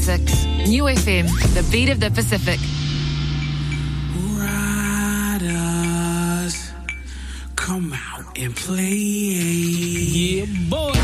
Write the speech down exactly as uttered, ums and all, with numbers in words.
classics. New F M, the beat of the Pacific. Riders, come out and play. Yeah, boy.